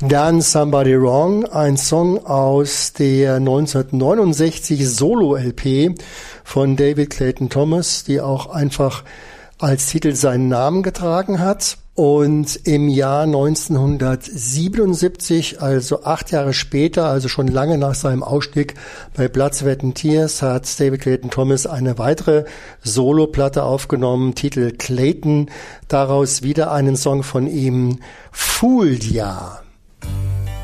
Dann Somebody Wrong, ein Song aus der 1969 Solo-LP von David Clayton Thomas, die auch einfach als Titel seinen Namen getragen hat. Und im Jahr 1977, also 8 Jahre später, also schon lange nach seinem Ausstieg bei Blood, Sweat and Tears, hat David Clayton Thomas eine weitere Soloplatte aufgenommen, Titel Clayton, daraus wieder einen Song von ihm, Fooled Ya.